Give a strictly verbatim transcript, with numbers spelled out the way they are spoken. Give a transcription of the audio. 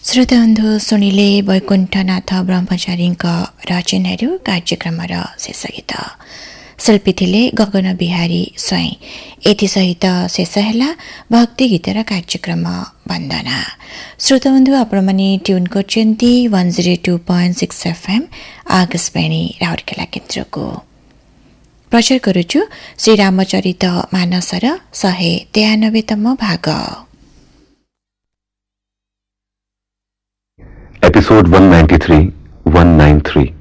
श्रोताबन्धु सुनिले वैकुण्ठनाथ ब्रह्मचारीଙ୍କ रचनाहरू कार्यक्रमର ଶେଷ ଗୀତ ଶିଳ୍ପୀ ଥିଲେ ଗଗନ ବିହାରୀ ସ୍ୱାଇଁ। ଏଥିସହିତ ଶେଷ ହେଲା ଭକ୍ତି ଗୀତର କାର୍ଯ୍ୟକ୍ରମ ବନ୍ଦନା। ଶ୍ରୋତାବନ୍ଧୁ ଆପଣମାନେ ଟ୍ୟୁନ୍ କରିଛନ୍ତି one zero two point six FM Akashvani Rourkela केन्द्रको। प्रचार करुछु श्रीरामचरित मानसर शहे तेयानब्बेतम भाग। Episode one ninety three one nine three.